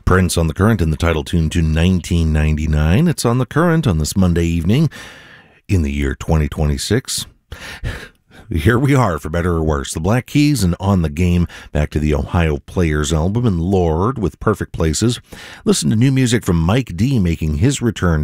Prince on The Current in the title tune to 1999. It's on The Current on this Monday evening in the year 2026. Here we are, for better or worse. The Black Keys and On the Game, back to the Ohio Players album, and Lorde with Perfect Places. Listen to new music from Mike D making his return